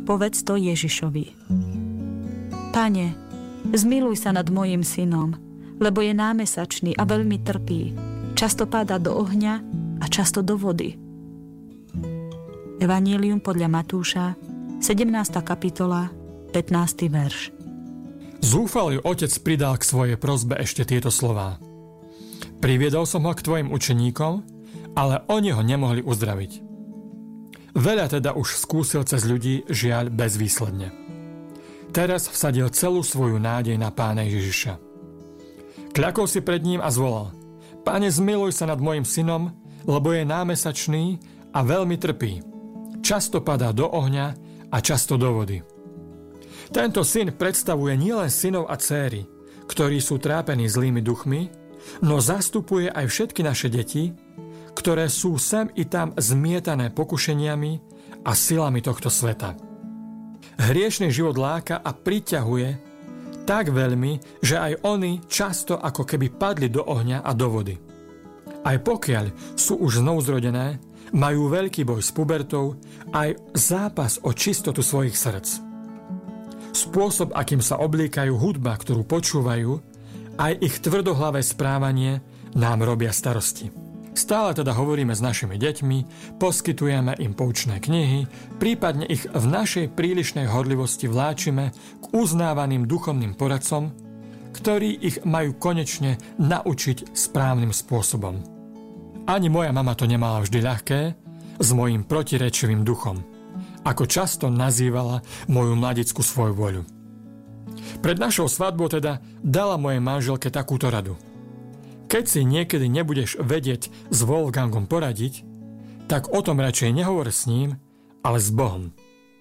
Povedz to Ježišovi. Pane, zmiluj sa nad mojim synom, lebo je námesačný a veľmi trpí. Často padá do ohňa a často do vody. Evanjelium podľa Matúša, 17. kapitola, 15. verš. Zúfalý otec pridal k svojej prosbe ešte tieto slová. Priviedol som ho k tvojim učeníkom, ale oni ho nemohli uzdraviť. Veľa teda už skúsil cez ľudí, žiaľ bezvýsledne. Teraz vsadil celú svoju nádej na Pána Ježiša. Kľakol si pred ním a zvolal: Pane, zmiluj sa nad mojim synom, lebo je námesačný a veľmi trpí. Často padá do ohňa a často do vody. Tento syn predstavuje nielen synov a dcéry, ktorí sú trápení zlými duchmi, no zastupuje aj všetky naše deti, ktoré sú sem i tam zmietané pokušeniami a silami tohto sveta. Hriešný život láka a priťahuje tak veľmi, že aj oni často ako keby padli do ohňa a do vody. Aj pokiaľ sú už znovuzrodené, majú veľký boj s pubertou, aj zápas o čistotu svojich srdc. Spôsob, akým sa obliekajú, hudba, ktorú počúvajú, aj ich tvrdohlavé správanie nám robia starosti. Stále teda hovoríme s našimi deťmi, poskytujeme im poučné knihy, prípadne ich v našej prílišnej horlivosti vláčime k uznávaným duchovným poradcom, ktorí ich majú konečne naučiť správnym spôsobom. Ani moja mama to nemala vždy ľahké s mojím protirečivým duchom, ako často nazývala moju mladickú svojvoľu. Pred našou svadbou teda dala mojej manželke takúto radu. Keď si niekedy nebudeš vedieť s Wolfgangom poradiť, tak o tom radšej nehovor s ním, ale s Bohom.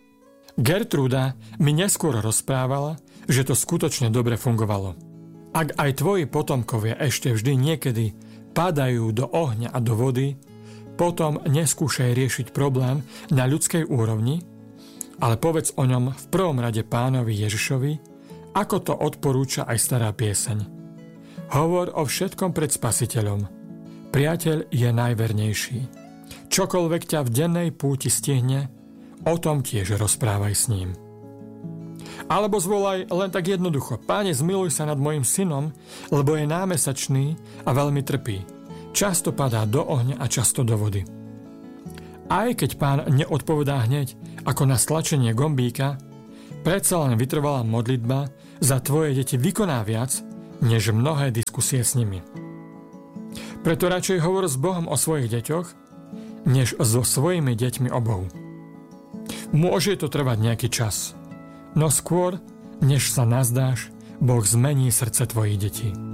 Gertruda mi neskôr rozprávala, že to skutočne dobre fungovalo. Ak aj tvoji potomkovia ešte vždy niekedy padajú do ohňa a do vody, potom neskúšaj riešiť problém na ľudskej úrovni, ale povedz o ňom v prvom rade Pánovi Ježišovi, ako to odporúča aj stará pieseň. Hovor o všetkom pred Spasiteľom. Priateľ je najvernejší. Čokoľvek ťa v dennej púti stihne, o tom tiež rozprávaj s ním. Alebo zvolaj len tak jednoducho: Páne, zmiluj sa nad mojim synom, lebo je námesačný a veľmi trpí. Často padá do ohňa a často do vody. Aj keď Pán neodpovedá hneď, ako na stlačenie gombíka, predsa len vytrvalá modlitba za tvoje deti vykoná viac, než mnohé diskusie s nimi. Preto radšej hovor s Bohom o svojich deťoch, než so svojimi deťmi o Bohu. Môže to trvať nejaký čas, no skôr, než sa nazdáš, Boh zmení srdce tvojich detí.